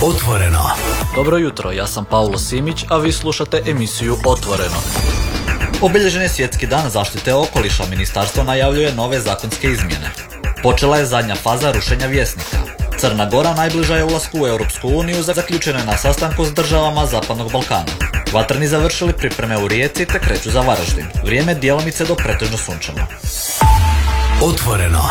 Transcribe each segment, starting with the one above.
Otvoreno. Dobro jutro, ja sam Paulo Simić, a vi slušate emisiju Otvoreno. Obilježen je Svjetski dan zaštite okoliša, ministarstvo najavljuje nove zakonske izmjene. Počela je zadnja faza rušenja Vjesnika. Crna Gora najbliža je ulasku u Europsku uniju, zaključeno je na sastanku s državama Zapadnog Balkana. Vatreni završili pripreme u Rijeci te kreću za Varaždin. Vrijeme djelomice do pretežno sunčano. Otvoreno.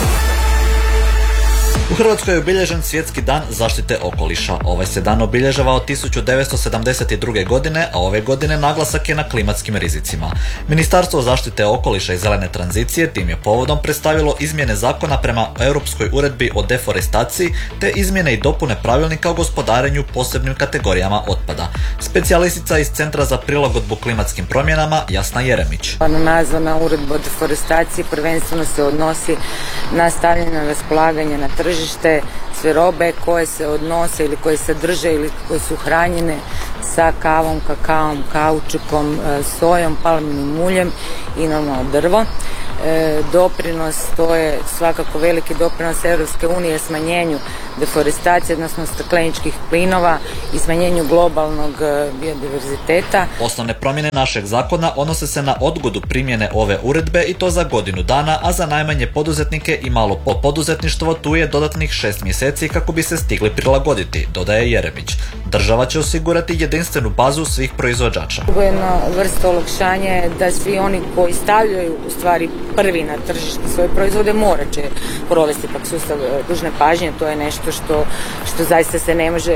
U Hrvatskoj je obilježen Svjetski dan zaštite okoliša. Ovaj se dan obilježava od 1972. godine, a ove godine naglasak je na klimatskim rizicima. Ministarstvo zaštite okoliša i zelene tranzicije tim je povodom predstavilo izmjene zakona prema Europskoj uredbi o deforestaciji te izmjene i dopune pravilnika o gospodarenju posebnim kategorijama otpada. Specijalistica iz Centra za prilagodbu klimatskim promjenama Jasna Jeremić. Nazvana uredba o deforestaciji prvenstveno se odnosi na stavljanje na raspolaganje na tržište sve robe koje se odnose ili koje sadrže ili koje su hranjene sa kavom, kakaom, kaučukom, sojom, palminim uljem i normalno drvo. Doprinos, to je svakako veliki doprinos Europske unije smanjenju deforestacije, odnosno stakleničkih plinova i smanjenju globalnog biodiverziteta. Osnovne promjene našeg zakona odnose se na odgodu primjene ove uredbe i to za godinu dana, a za najmanje poduzetnike i malo poduzetništvo tu je dodatnih 6 mjeseci kako bi se stigli prilagoditi, dodaje Jeremić. Država će osigurati jedinstvenu bazu svih proizvođača. Jedna vrsta olakšanja je da svi oni koji stavljaju u stvari prvi na tržište svoje proizvode morat će provesti pak sustav dužne pažnje. To je nešto što zaista se ne može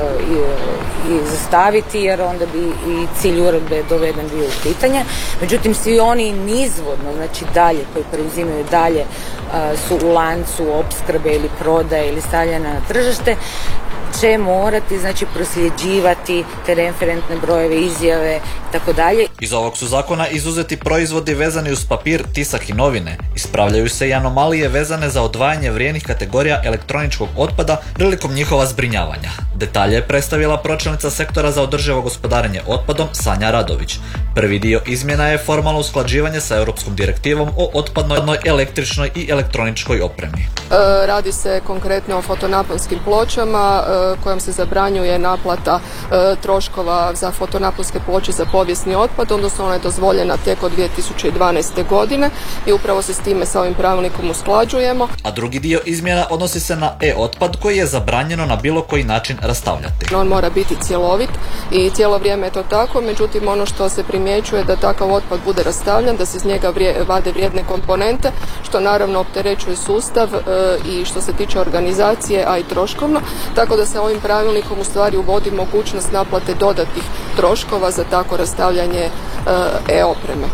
i zastaviti, jer onda bi i cilj uredbe doveden bio u pitanje. Međutim, svi oni nizvodno, znači dalje, koji preuzimaju dalje, su u lancu opskrbe ili prodaje ili stavljanja na tržište, će morati znači prosljeđivati te referentne brojeve, izjave i tako dalje. Iz ovog su zakona izuzeti proizvodi vezani uz papir, tisak i novine. Ispravljaju se i anomalije vezane za odvajanje vrijednih kategorija elektroničkog otpada prilikom njihova zbrinjavanja. Detalje je predstavila pročelnica sektora za održivo gospodarenje otpadom Sanja Radović. Prvi dio izmjena je formalno usklađivanje sa Europskom direktivom o otpadnoj električnoj i elektroničkoj opremi. Radi se konkretno o fotonaponskim pločama kojom se zabranjuje naplata troškova za fotonaponske ploče za povijesni otpad, odnosno ona je dozvoljena tek od 2012. godine i upravo se s time sa ovim pravilnikom usklađujemo. A drugi dio izmjena odnosi se na e-otpad koji je zabranjeno na bilo koji način rastavljati. On mora biti cjelovit i cijelo vrijeme je to tako, međutim ono što se primjećuje da takav otpad bude rastavljan, da se iz njega vade vrijedne komponente, što naravno opterećuje sustav i što se tiče organizacije, a i troškovno, tako da se ovim pravilnikom u stvari uvodi mogućnost naplate dodatnih troškova za tako rastavljanje e-opreme.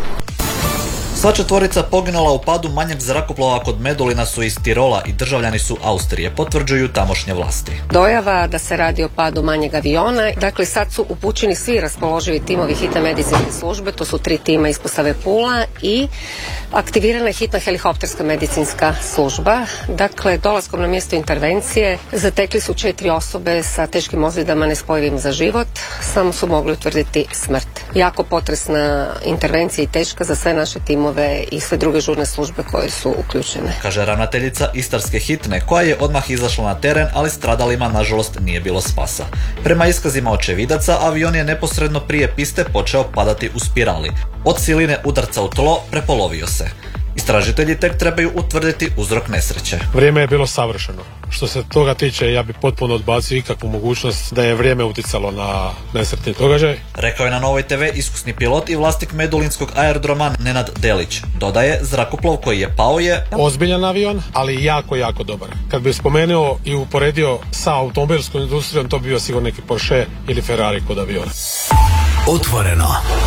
Sva četvorica poginula u padu manjeg zrakoplova kod Medulina su iz Tirola i državljani su Austrije, potvrđuju tamošnje vlasti. Dojava da se radi o padu manjeg aviona, dakle sad su upućeni svi raspoloživi timovi hitne medicinske službe, to su 3 tima ispostave Pula i aktivirana je hitna helikopterska medicinska služba. Dakle, dolaskom na mjesto intervencije zatekli su 4 osobe sa teškim ozljedama nespojivim za život, samo su mogli utvrditi smrt. Jako potresna intervencija i teška za sve naše timove i sve druge žurne službe koje su uključene, kaže ravnateljica Istarske hitne, koja je odmah izašla na teren, ali stradalima nažalost nije bilo spasa. Prema iskazima očevidaca, avion je neposredno prije piste počeo padati u spirali. Od siline udarca u tlo prepolovio se. Istražitelji tek trebaju utvrditi uzrok nesreće. Vrijeme je bilo savršeno. Što se toga tiče, ja bi potpuno odbacio ikakvu mogućnost da je vrijeme uticalo na nesretni događaj. Rekao je na Novoj TV iskusni pilot i vlasnik medulinskog aerodroma Nenad Delić. Dodaje, zrakoplov koji je pao je ozbiljan avion, ali jako dobar. Kad bi spomenuo i uporedio sa automobilskom industrijom, to bi bio sigurno neki Porsche ili Ferrari kod aviona. Otvoreno.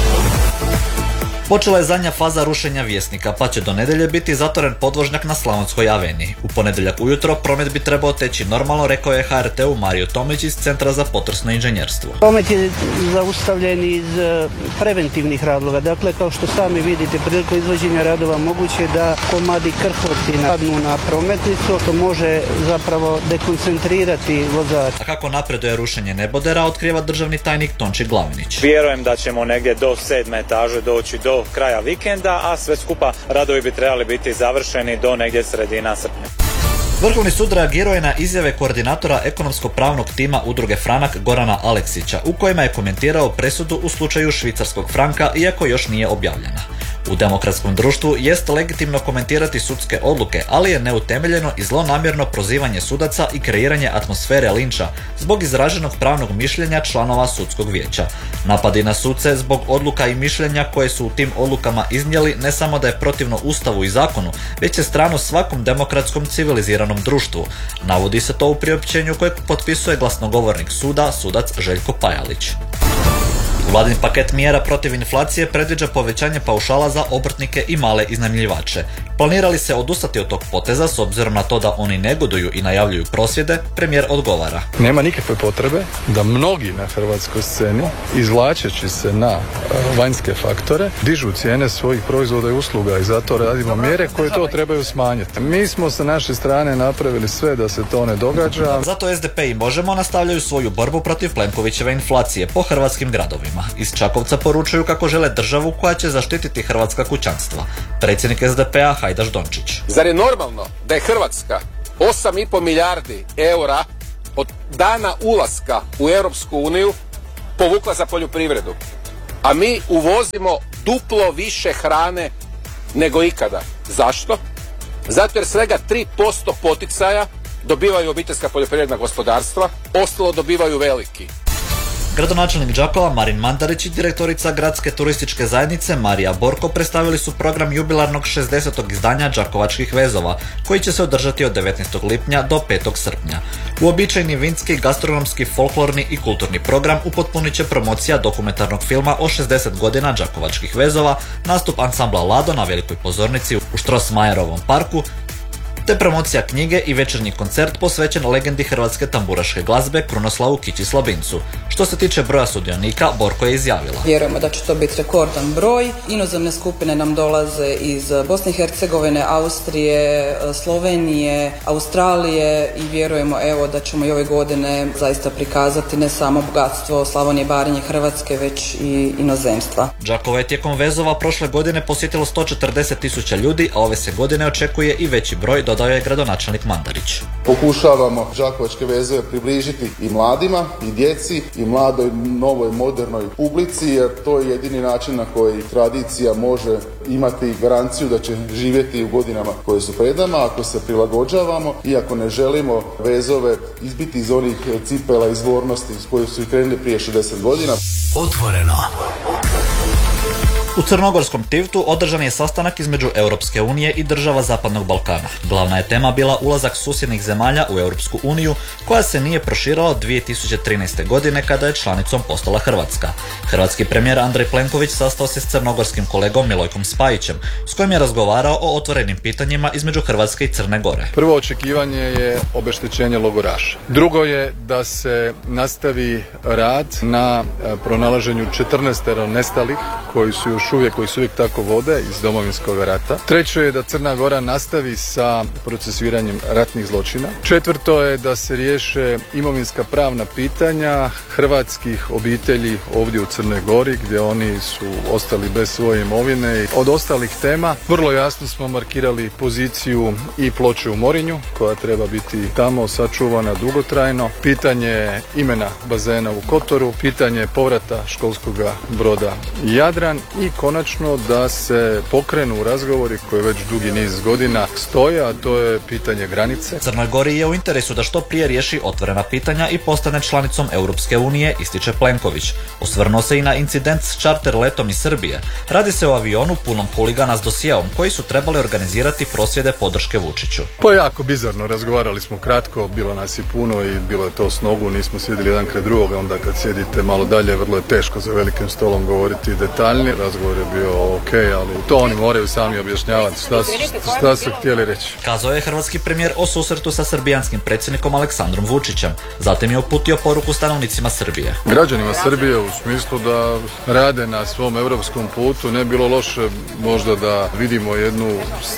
Počela je zadnja faza rušenja Vjesnika, pa će do nedjelje biti zatvoren podvožnjak na Slavonskoj aveniji. U ponedjeljak ujutro promet bi trebao teći normalno, rekao je HRT-u Mario Tomić iz Centra za potresno inženjerstvo. Promet je zaustavljen iz preventivnih razloga. Dakle, kao što sami vidite, prilikom izvođenja radova moguće je da komadi krhovci napadnu na prometnicu, što može zapravo dekoncentrirati vozač. A kako napreduje rušenje nebodera, otkriva državni tajnik Tonči Glavinić. Vjerujem da ćemo negdje do 7. etaže doći do kraja vikenda, a sve skupa radovi bi trebali biti završeni do negdje sredina srpnja. Vrhovni sud reagirao je na izjave koordinatora ekonomsko-pravnog tima udruge Franak Gorana Aleksića, u kojima je komentirao presudu u slučaju švicarskog franka, iako još nije objavljena. U demokratskom društvu jest legitimno komentirati sudske odluke, ali je neutemeljeno i zlonamjerno prozivanje sudaca i kreiranje atmosfere linča zbog izraženog pravnog mišljenja članova sudskog vijeća. Napadi na suce zbog odluka i mišljenja koje su u tim odlukama iznijeli ne samo da je protivno Ustavu i zakonu, već je strano svakom demokratskom civiliziranom društvu. Navodi se to u priopćenju kojeg potpisuje glasnogovornik suda, sudac Željko Pajalić. Vladin paket mjera protiv inflacije predviđa povećanje paušala za obrtnike i male iznajmljivače. Planira li se odustati od tog poteza s obzirom na to da oni negoduju i najavljuju prosvjede, premijer odgovara. Nema nikakve potrebe da mnogi na hrvatskoj sceni, izvlačeći se na vanjske faktore, dižu cijene svojih proizvoda i usluga i zato radimo mjere koje to trebaju smanjiti. Mi smo sa naše strane napravili sve da se to ne događa. Zato SDP i Možemo nastavljaju svoju borbu protiv Plenkovićeve inflacije po hrvatskim gradovima. Iz Čakovca poručuju kako žele državu koja će zaštititi hrvatska kućanstva. Predsjednik SDP-a Hajdaš Dončić. Zar je normalno da je Hrvatska 8,5 milijardi eura od dana ulaska u Europsku uniju povukla za poljoprivredu, a mi uvozimo duplo više hrane nego ikada? Zašto? Zato jer svega 3% poticaja dobivaju obiteljska poljoprivredna gospodarstva, ostalo dobivaju veliki. Gradonačelnik Đakova Marin Mandarić i direktorica Gradske turističke zajednice Marija Borko predstavili su program jubilarnog 60. izdanja Đakovačkih vezova, koji će se održati od 19. lipnja do 5. srpnja. Uobičajeni vinski, gastronomski, folklorni i kulturni program upotpunit će promocija dokumentarnog filma o 60 godina Đakovačkih vezova, nastup ansambla Lado na velikoj pozornici u Strossmayerovom parku, te promocija knjige i večernji koncert posvećen legendi hrvatske tamburaške glazbe Krunoslavu Kići Slabincu. Što se tiče broja sudionika, Borko je izjavila. Vjerujemo da će to biti rekordan broj. Inozemne skupine nam dolaze iz Bosne i Hercegovine, Austrije, Slovenije, Australije i vjerujemo da ćemo i ove godine zaista prikazati ne samo bogatstvo Slavonije, Baranje, Hrvatske, već i inozemstva. Đakovo je tijekom vezova prošle godine posjetilo 140.000 ljudi, a ove se godine očekuje i veći broj, dodao je gradonačelnik Mandarić. Pokušavamo Đakovačke vezove približiti i mladima, i djeci, i mladoj, novoj, modernoj publici, jer to je jedini način na koji tradicija može imati garanciju da će živjeti u godinama koje su pred nama. Ako se prilagođavamo i ako ne želimo vezove izbiti iz onih cipela izvornosti s kojih su i krenuli prije 60 godina. Otvoreno. U Crnogorskom Tivtu održan je sastanak između Europske unije i država Zapadnog Balkana. Glavna je tema bila ulazak susjednih zemalja u Europsku uniju, koja se nije proširila od 2013. godine kada je članicom postala Hrvatska. Hrvatski premijer Andrej Plenković sastao se s crnogorskim kolegom Milojkom Spajićem, s kojim je razgovarao o otvorenim pitanjima između Hrvatske i Crne Gore. Prvo očekivanje je obeštećenje logoraša. Drugo je da se nastavi rad na pronalaženju 14 nestalih koji su još uvijek tako vode iz Domovinskog rata. Treće je da Crna Gora nastavi sa procesuiranjem ratnih zločina. Četvrto je da se riješe imovinska pravna pitanja hrvatskih obitelji ovdje u Crnoj Gori, gdje oni su ostali bez svoje imovine. Od ostalih tema vrlo jasno smo markirali poziciju i ploče u Morinju, koja treba biti tamo sačuvana dugotrajno. Pitanje imena bazena u Kotoru, pitanje povrata školskog broda Jadran i konačno da se pokrenu razgovori koji već dugi niz godina stoje, a to je pitanje granice. Crnoj Gori je u interesu da što prije riješi otvorena pitanja i postane članicom Europske unije, ističe Plenković. Osvrnuo se i na incident s čarter letom iz Srbije. Radi se o avionu punom huligana s dosijeom koji su trebali organizirati prosvjede podrške Vučiću. To je jako bizarno, razgovarali smo kratko, bilo nas je puno i bilo je to s nogu, nismo sjedili jedan kraj drugoga, onda kad sjedite malo dalje vrlo je teško za velikim stolom govoriti detaljnije. Razgovor je bio ok, ali to oni moraju sami objašnjavati šta su htjeli reći. Kazao je hrvatski premijer o susretu sa srbijanskim predsjednikom Aleksandrom Vučićem. Zatim je uputio poruku stanovnicima Srbije. Građanima Srbije u smislu da rade na svom europskom putu, ne bilo loše možda da vidimo jednu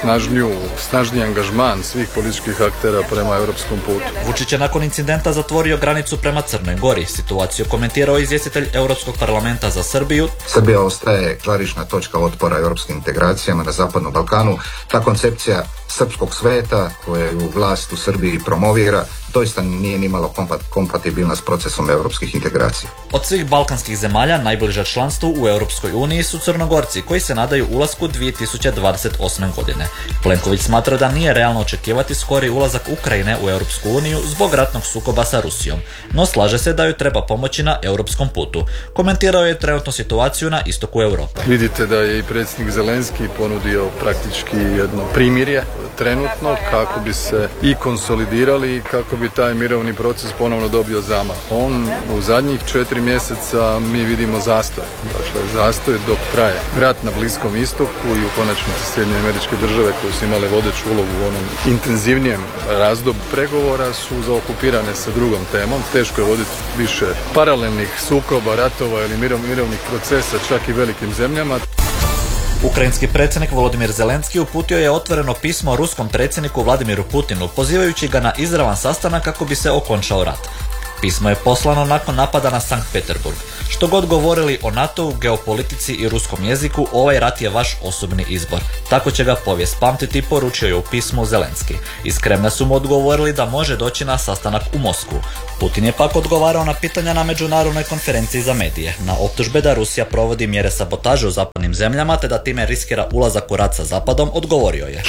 snažniji angažman svih političkih aktera prema europskom putu. Vučić je nakon incidenta zatvorio granicu prema Crnoj Gori. Situaciju komentirao izvjestitelj Europskog parlamenta za Srbiju. Srbija ostaje žarišna točka otpora europskim integracijama na Zapadnom Balkanu. Ta koncepcija srpskog sveta koju vlast u Srbiji promovira doista nije nimalo kompatibilna s procesom europskih integracija. Od svih balkanskih zemalja najbliža članstvu u Europskoj uniji su Crnogorci, koji se nadaju ulasku 2028. godine. Plenković smatra da nije realno očekivati skori ulazak Ukrajine u Europsku uniju zbog ratnog sukoba sa Rusijom, no slaže se da joj treba pomoći na europskom putu. Komentirao je trenutnu situaciju na istoku Europe. Vidite da je i predsjednik Zelenski ponudio praktički jedno primirje trenutno kako bi se i konsolidirali i kako bi taj mirovni proces ponovno dobio zamah. On u zadnjih 4 mjeseca mi vidimo zastoj. Dakle, zastoj dok traje rat na Bliskom istoku i u konačnici Sjedinjene Američke Države koje su imale vodeću ulogu u onom intenzivnijem razdoblju pregovora su zaokupirane sa drugom temom. Teško je voditi više paralelnih sukoba, ratova ili mirovnih procesa čak i velikim zemljama. Ukrajinski predsjednik Volodimir Zelenski uputio je otvoreno pismo ruskom predsjedniku Vladimiru Putinu, pozivajući ga na izravan sastanak kako bi se okončao rat. Pismo je poslano nakon napada na Sankt Peterburg. Što god govorili o NATO-u, geopolitici i ruskom jeziku, ovaj rat je vaš osobni izbor. Tako će ga povijest pamtiti, poručio je u pismu Zelenski. Iz Kremlja su mu odgovorili da može doći na sastanak u Moskvu. Putin je pak odgovarao na pitanja na međunarodnoj konferenciji za medije. Na optužbe da Rusija provodi mjere sabotaže u zapadnim zemljama te da time riskira ulazak u rat sa Zapadom, odgovorio je.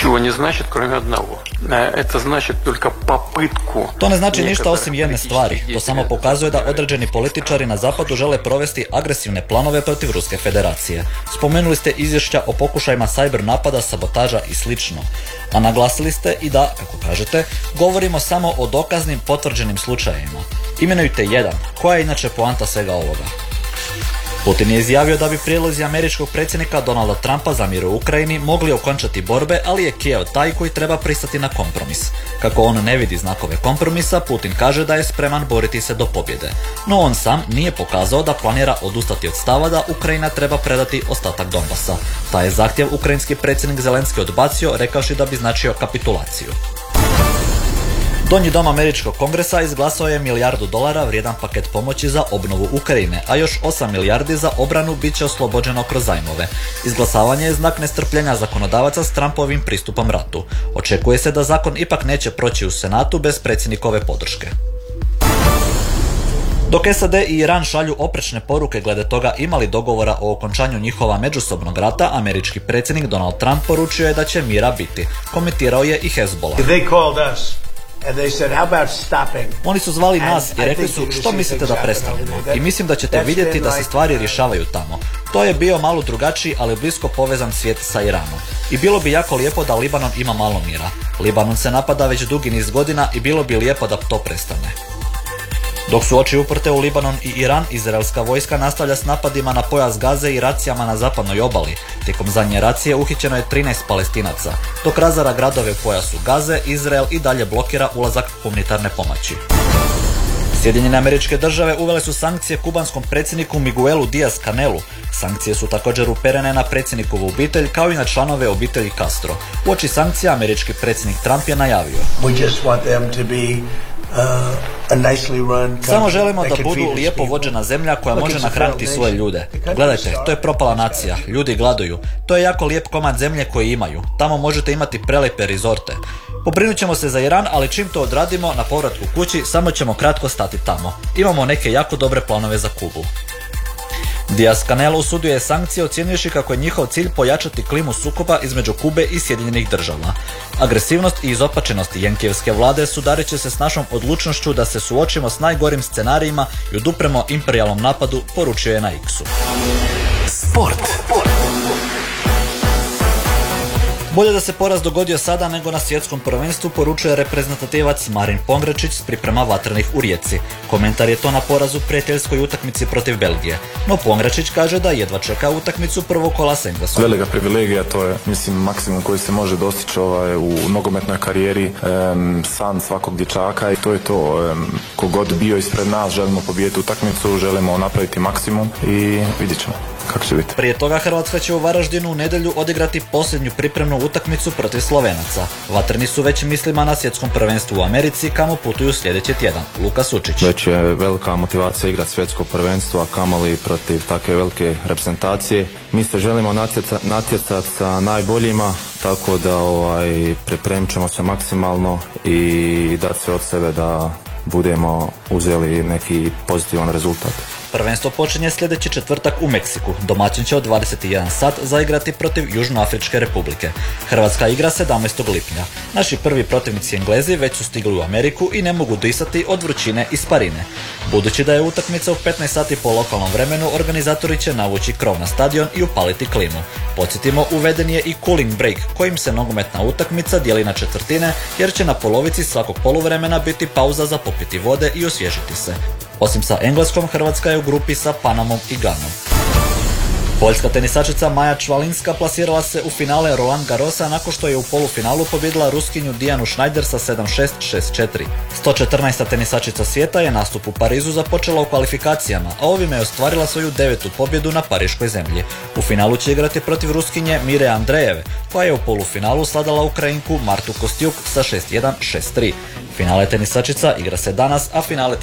To ne znači ništa osim jedne stvari. To samo pokazuje da određeni političari na Zapadu žele provesti agresivne planove protiv Ruske federacije. Spomenuli ste izvješća o pokušajima cyber napada, sabotaža i slično. A naglasili ste i da, kako kažete, govorimo samo o dokaznim potvrđenim slučajevima. Imenujte jedan. Koja je inače poanta svega ovoga? Putin je izjavio da bi prijedlozi američkog predsjednika Donalda Trumpa za mir u Ukrajini mogli okončati borbe, ali je Kijev taj koji treba pristati na kompromis. Kako on ne vidi znakove kompromisa, Putin kaže da je spreman boriti se do pobjede. No on sam nije pokazao da planira odustati od stava da Ukrajina treba predati ostatak Donbasa. Taj je zahtjev ukrajinski predsjednik Zelenski odbacio, rekavši da bi značio kapitulaciju. Donji dom američkog kongresa izglasao je $1 milijardu vrijedan paket pomoći za obnovu Ukrajine, a još 8 milijardi za obranu bit će oslobođeno kroz zajmove. Izglasavanje je znak nestrpljenja zakonodavaca s Trumpovim pristupom ratu. Očekuje se da zakon ipak neće proći u Senatu bez predsjednikove podrške. Dok SAD i Iran šalju oprečne poruke glede toga imali dogovora o okončanju njihova međusobnog rata, američki predsjednik Donald Trump poručio je da će mira biti. Komentirao je i Hezbollah. Oni su zvali nas i rekli su što mislite da prestanemo. I mislim da ćete vidjeti da se stvari rješavaju tamo. To je bio malo drugačiji, ali blisko povezan svijet sa Iranom. I bilo bi jako lijepo da Libanon ima malo mira. Libanon se napada već dugi niz godina i bilo bi lijepo da to prestane. Dok su oči uprte u Libanon i Iran, izraelska vojska nastavlja s napadima na pojas Gaze i racijama na zapadnoj obali. Tijekom zadnje racije uhićeno je 13 Palestinaca. Dok razara gradove u pojasu Gaze, Izrael i dalje blokira ulazak humanitarne pomoći. Sjedinjene Američke Države uvele su sankcije kubanskom predsjedniku Miguelu Díaz-Canelu. Sankcije su također uperene na predsjednikovu obitelj kao i na članove obitelji Castro. Uoči sankcija američki predsjednik Trump je najavio: samo želimo da budu lijepo vođena zemlja koja može nahraniti svoje ljude. Gledajte, to je propala nacija, ljudi gladuju. To je jako lijep komad zemlje koji imaju. Tamo možete imati prelijepe rizorte. Pobrinut ćemo se za Iran, ali čim to odradimo na povratku kući, samo ćemo kratko stati tamo. Imamo neke jako dobre planove za Kubu. Díaz-Canel osudio je sankcije ocjenjujući kako je njihov cilj pojačati klimu sukoba između Kube i Sjedinjenih Država. Agresivnost i izopačenost jenkijevske vlade sudarit će se s našom odlučnošću da se suočimo s najgorim scenarijima i odupremo imperijalnom napadu, poručio je na X-u. Sport. Bolje da se poraz dogodio sada nego na svjetskom prvenstvu, poručuje reprezentativac Marin Pongračić s priprema vatrenih u Rijeci. Komentar je to na porazu prijateljskoj utakmici protiv Belgije. No Pongračić kaže da jedva čeka utakmicu prvog kola s Engleskom. Velika privilegija, to je mislim maksimum koji se može dostići u nogometnoj karijeri, san svakog dječaka i to je to. Kogod bio ispred nas, želimo pobijediti utakmicu, želimo napraviti maksimum i vidjet ćemo. kako će biti. Prije toga Hrvatska će u Varaždinu u nedjelju odigrati posljednju pripremnu utakmicu protiv Slovenaca. Vatreni su već mislima na svjetskom prvenstvu u Americi, kamo putuju sljedeći tjedan. Luka Sučić. Već je velika motivacija igrati svjetsko prvenstvo, a kamoli protiv takve velike reprezentacije. Mi se želimo natjecati sa najboljima, tako da pripremit ćemo se maksimalno i dati sve od sebe da budemo uzeli neki pozitivan rezultat. Prvenstvo počinje sljedeći četvrtak u Meksiku. Domaćin će od 21 sat zaigrati protiv Južnoafričke republike. Hrvatska igra 17. lipnja. Naši prvi protivnici Englezi već su stigli u Ameriku i ne mogu disati od vrućine i sparine. Budući da je utakmica u 15 sati po lokalnom vremenu, organizatori će navući krov na stadion i upaliti klimu. Podsjetimo, uveden je i cooling break, kojim se nogometna utakmica dijeli na četvrtine, jer će na polovici svakog poluvremena biti pauza za popiti vode i osvježiti se. Osim sa Engleskom, Hrvatska je u grupi sa Panamom i Ganom. Poljska tenisačica Maja Čvalinska plasirala se u finale Roland Garrosa nakon što je u polufinalu pobjedila Ruskinju Dijanu Schneider sa 7-6, 6-4. 114. tenisačica svijeta je nastup u Parizu započela u kvalifikacijama, a ovime je ostvarila svoju 9. pobjedu na pariškoj zemlji. U finalu će igrati protiv Ruskinje Mire Andrejeve, koja je u polufinalu sladala Ukrajinku Martu Kostjuk sa 6-1, 6-3. Finale tenisačica igra se danas, a finale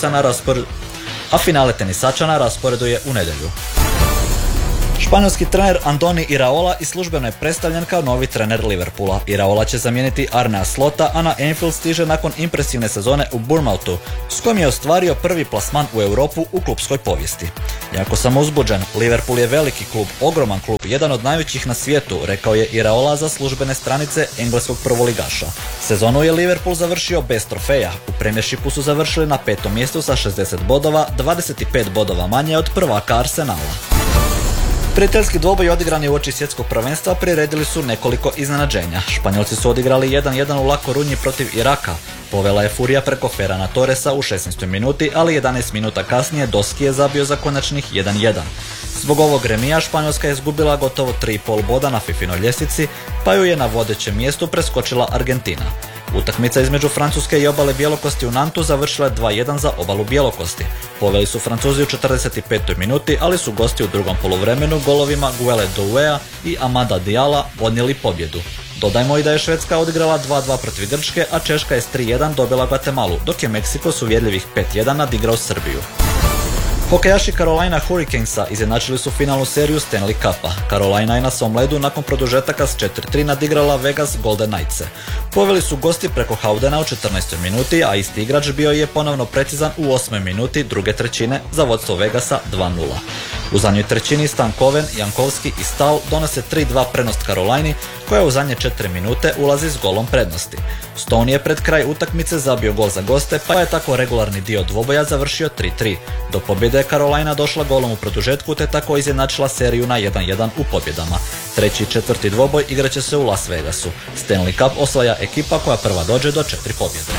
tenisača na rasporedu je u nedjelju. Španjolski trener Andoni Iraola i službeno je predstavljen kao novi trener Liverpoola. Iraola će zamijeniti Arnea Slota, a na Anfield stiže nakon impresivne sezone u Bournemouthu, s kojim je ostvario prvi plasman u Europu u klubskoj povijesti. Jako sam uzbuđen, Liverpool je veliki klub, ogroman klub, jedan od najvećih na svijetu, rekao je Iraola za službene stranice engleskog prvoligaša. Sezonu je Liverpool završio bez trofeja. U Premiershipu su završili na 5. mjestu sa 60 bodova, 25 bodova manje od prvaka Arsenala. Prijateljski dvoboj odigrani uoči svjetskog prvenstva priredili su nekoliko iznenađenja. Španjolci su odigrali 1-1 u La Corunji protiv Iraka. Povela je Furija preko Ferrana Torresa u 16. minuti, ali 11 minuta kasnije Doski je zabio za konačnih 1-1. Zbog ovog remija Španjolska je izgubila gotovo 3,5 boda na Fifinoj ljestvici, pa ju je na vodećem mjestu preskočila Argentina. Utakmica između Francuske i Obale Bjelokosti u Nantu završila je 2-1 za Obalu Bjelokosti. Poveli su Francuzi u 45. minuti, ali su gosti u drugom poluvremenu golovima Guele Douea i Amada Diala odnijeli pobjedu. Dodajmo i da je Švedska odigrala 2-2 protiv Grčke, a Češka je s 3-1 dobila Guatemalu, dok je Meksiko s uvjerljivih 5-1 nadigrao Srbiju. Hokejaši Carolina Hurricanesa izjednačili su finalnu seriju Stanley Cupa. Carolina je na svom ledu nakon produžetaka s 4-3 nadigrala Vegas Golden Knightse. Poveli su gosti preko Haudena u 14. minuti, a isti igrač bio je ponovno precizan u 8. minuti druge trećine za vodstvo Vegasa 2-0. U zadnjoj trećini Stankoven, Jankovski i Stahl donose 3-2 prednost Carolini, koja u zadnje 4 minute ulazi s golom prednosti. Stone je pred kraj utakmice zabio gol za goste, pa je tako regularni dio dvoboja završio 3-3. Do pobjede je Carolina došla golom u produžetku, te tako izjednačila seriju na 1-1 u pobjedama. Treći i četvrti dvoboj igraće se u Las Vegasu. Stanley Cup osvaja ekipa koja prva dođe do 4 pobjede.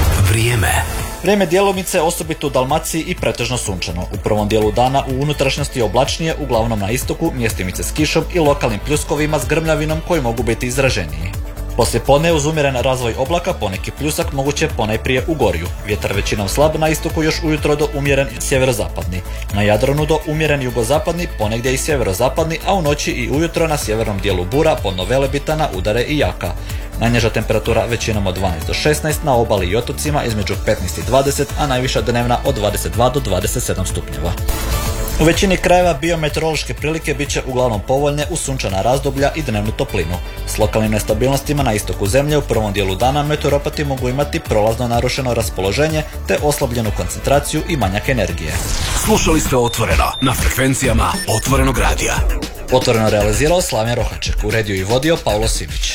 Vrijeme djelomice, osobito u Dalmaciji, i pretežno sunčano. U prvom dijelu dana u unutrašnjosti oblačnije, uglavnom na istoku, mjestimice s kišom i lokalnim pljuskovima s grmljavinom koji mogu biti izraženiji. Poslije podne uz umjeren razvoj oblaka poneki pljusak moguće ponajprije u Gorju. Vjetar većinom slab, na istoku još ujutro do umjeren sjeverozapadni. Na Jadranu do umjeren jugozapadni, ponegdje i sjeverozapadni, a u noći i ujutro na sjevernom dijelu bura, podno Velebitana, udare i jaka. Najniža temperatura većinom od 12 do 16, na obali i otocima između 15 i 20, a najviša dnevna od 22 do 27 stupnjeva. U većini krajeva biometeorološke prilike bit će uglavnom povoljne uz sunčana razdoblja i dnevnu toplinu. S lokalnim nestabilnostima na istoku zemlje u prvom dijelu dana meteoropati mogu imati prolazno narušeno raspoloženje te oslabljenu koncentraciju i manjak energije. Slušali ste Otvoreno na frekvencijama Otvorenog radija. Otvoreno realizirao Slaven Rohaček, uredio i vodio Paulo Simić.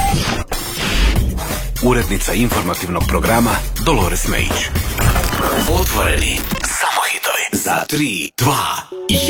Urednica informativnog programa Dolores Mejić. Otvoreni, samo hitovi. Za 3, 2, 1.